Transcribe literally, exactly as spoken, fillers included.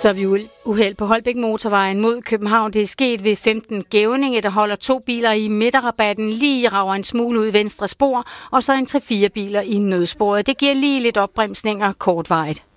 Så er vi uheld på Holbæk Motorvejen mod København. Det er sket ved femten Gævninge, der holder to biler i midterrabatten, lige rager en smule ud i venstre spor, og så en tre fire biler i nødsporet. Det giver lige lidt opbremsninger kortvarigt.